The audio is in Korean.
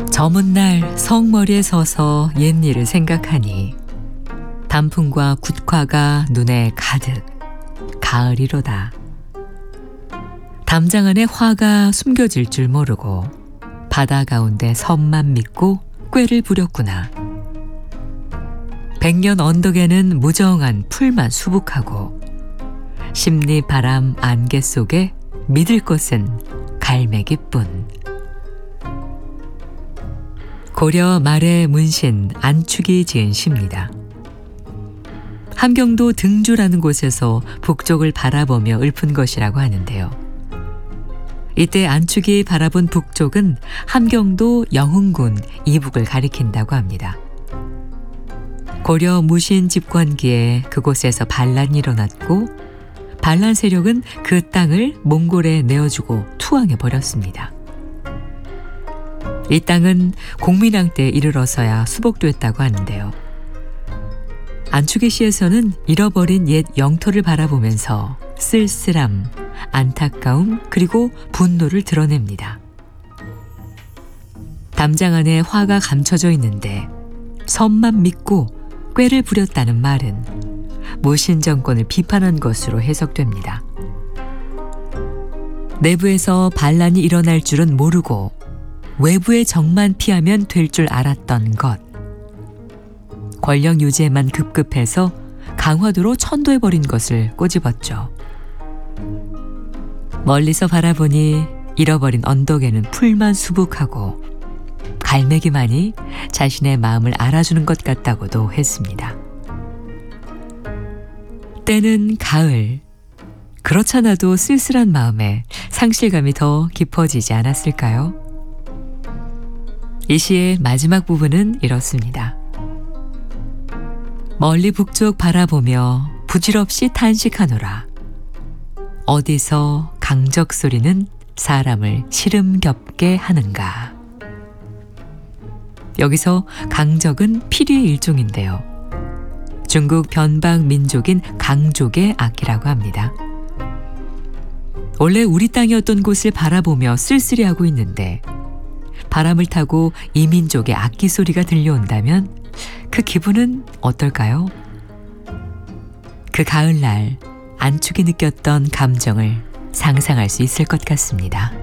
저문 날 성머리에 서서 옛일을 생각하니 단풍과 국화가 눈에 가득 가을이로다. 담장 안에 화가 숨겨질 줄 모르고 바다 가운데 섬만 믿고 꾀를 부렸구나. 백년 언덕에는 무정한 풀만 수북하고 심리 바람 안개 속에 믿을 것은 갈매기뿐. 고려 말의 문신 안축이 지은 시입니다. 함경도 등주라는 곳에서 북쪽을 바라보며 읊은 것이라고 하는데요. 이때 안축이 바라본 북쪽은 함경도 영흥군 이북을 가리킨다고 합니다. 고려 무신 집권기에 그곳에서 반란이 일어났고 반란 세력은 그 땅을 몽골에 내어주고 투항해버렸습니다. 이 땅은 공민왕 때 이르러서야 수복됐다고 하는데요. 안축의 시에서는 잃어버린 옛 영토를 바라보면서 쓸쓸함, 안타까움 그리고 분노를 드러냅니다. 담장 안에 화가 감춰져 있는데 섬만 믿고 꾀를 부렸다는 말은 무신 정권을 비판한 것으로 해석됩니다. 내부에서 반란이 일어날 줄은 모르고 외부의 적만 피하면 될 줄 알았던 것. 권력 유지에만 급급해서 강화도로 천도해버린 것을 꼬집었죠. 멀리서 바라보니 잃어버린 언덕에는 풀만 수북하고 갈매기만이 자신의 마음을 알아주는 것 같다고도 했습니다. 때는 가을. 그렇잖아도 쓸쓸한 마음에 상실감이 더 깊어지지 않았을까요? 이 시의 마지막 부분은 이렇습니다. 멀리 북쪽 바라보며 부질없이 탄식하노라. 어디서 강적 소리는 사람을 시름겹게 하는가. 여기서 강적은 피리의 일종인데요. 중국 변방 민족인 강족의 악기라고 합니다. 원래 우리 땅이었던 곳을 바라보며 쓸쓸히하고 있는데 바람을 타고 이민족의 악기 소리가 들려온다면 그 기분은 어떨까요? 그 가을날 안축이 느꼈던 감정을 상상할 수 있을 것 같습니다.